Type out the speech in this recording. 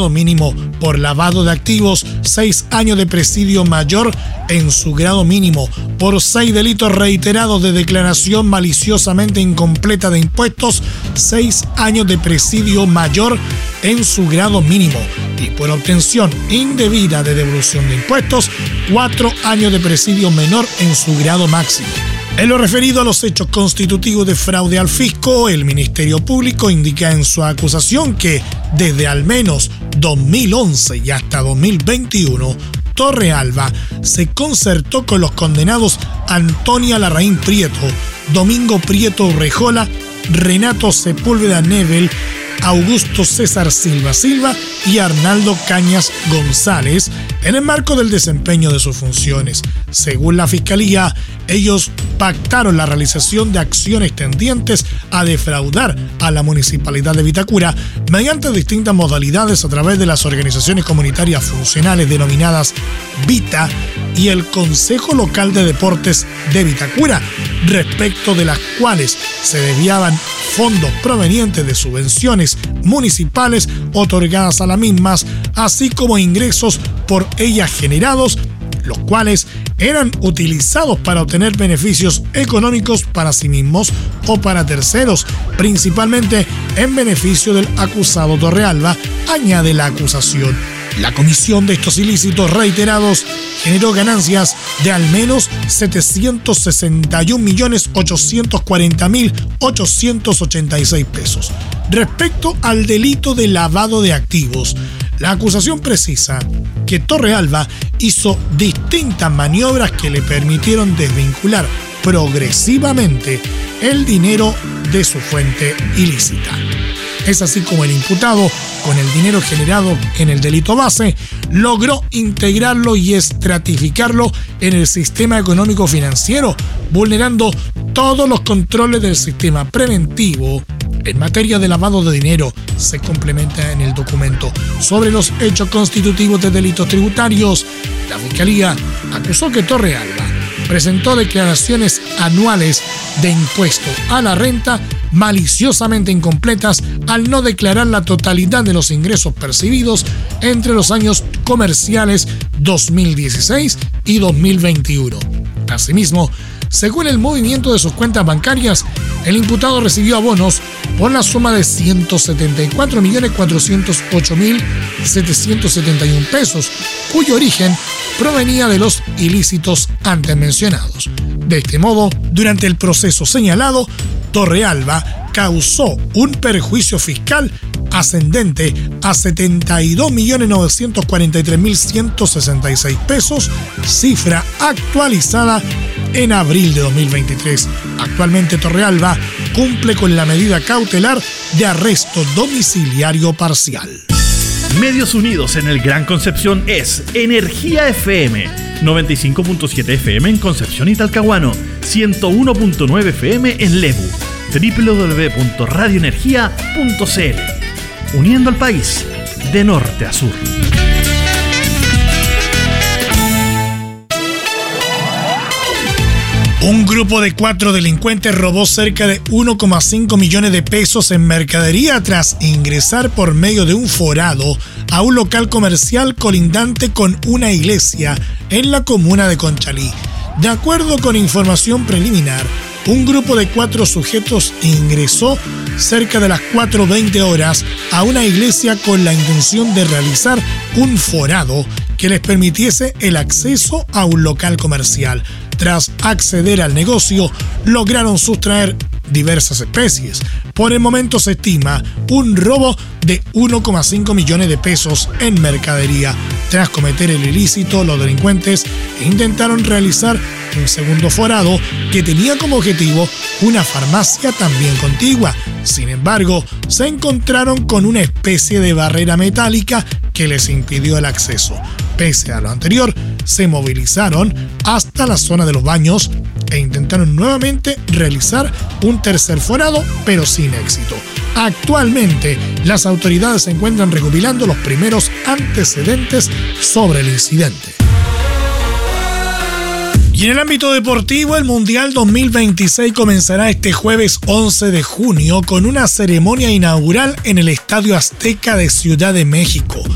grado mínimo por lavado de activos, 6 años de presidio mayor en su grado mínimo por 6 delitos reiterados de declaración maliciosamente incompleta de impuestos, 6 años de presidio mayor en su grado mínimo, y por obtención indebida de devolución de impuestos, 4 años de presidio menor en su grado máximo. En lo referido a los hechos constitutivos de fraude al fisco, el Ministerio Público indica en su acusación que desde al menos 2011 y hasta 2021, Torrealba se concertó con los condenados Antonia Larraín Prieto, Domingo Prieto Urrejola, Renato Sepúlveda Nebel, Augusto César Silva y Arnaldo Cañas González en el marco del desempeño de sus funciones. Según la Fiscalía, ellos pactaron la realización de acciones tendientes a defraudar a la Municipalidad de Vitacura mediante distintas modalidades a través de las organizaciones comunitarias funcionales denominadas VITA y el Consejo Local de Deportes de Vitacura, respecto de las cuales se desviaban fondos provenientes de subvenciones municipales otorgadas a las mismas, así como ingresos por ellas generados, los cuales eran utilizados para obtener beneficios económicos para sí mismos o para terceros, principalmente en beneficio del acusado Torrealba, añade la acusación. La comisión de estos ilícitos reiterados generó ganancias de al menos 761.840.886 pesos. Respecto al delito de lavado de activos, la acusación precisa que Torrealba hizo distintas maniobras que le permitieron desvincular progresivamente el dinero de su fuente ilícita. Es así como el imputado, con el dinero generado en el delito base, logró integrarlo y estratificarlo en el sistema económico financiero, vulnerando todos los controles del sistema preventivo. En materia de lavado de dinero, se complementa en el documento sobre los hechos constitutivos de delitos tributarios. La Fiscalía acusó que Torrealba presentó declaraciones anuales de impuesto a la renta maliciosamente incompletas al no declarar la totalidad de los ingresos percibidos entre los años comerciales 2016 y 2021. Asimismo, según el movimiento de sus cuentas bancarias, el imputado recibió abonos por la suma de 174.408.771 pesos, cuyo origen provenía de los ilícitos antes mencionados. De este modo, durante el proceso señalado, Torrealba causó un perjuicio fiscal ascendente a 72.943.166 pesos, cifra actualizada en abril de 2023. Actualmente Torrealba cumple con la medida cautelar de arresto domiciliario parcial. Medios Unidos en el Gran Concepción es Energía FM, 95.7 FM en Concepción y Talcahuano, 101.9 FM en Lebu, www.radioenergia.cl, uniendo al país de norte a sur. Un grupo de 4 delincuentes robó cerca de 1,5 millones de pesos en mercadería tras ingresar por medio de un forado a un local comercial colindante con una iglesia en la comuna de Conchalí. De acuerdo con información preliminar, un grupo de 4 sujetos ingresó cerca de las 4:20 horas a una iglesia con la intención de realizar un forado que les permitiese el acceso a un local comercial. Tras acceder al negocio, lograron sustraer diversas especies. Por el momento se estima un robo de 1,5 millones de pesos en mercadería. Tras cometer el ilícito, los delincuentes intentaron realizar un segundo forado que tenía como objetivo una farmacia también contigua. Sin embargo, se encontraron con una especie de barrera metálica que les impidió el acceso. Pese a lo anterior, se movilizaron hasta la zona de los baños e intentaron nuevamente realizar un tercer forado, pero sin éxito. Actualmente, las autoridades se encuentran recopilando los primeros antecedentes sobre el incidente. Y en el ámbito deportivo, el Mundial 2026 comenzará este jueves 11 de junio con una ceremonia inaugural en el Estadio Azteca de Ciudad de México.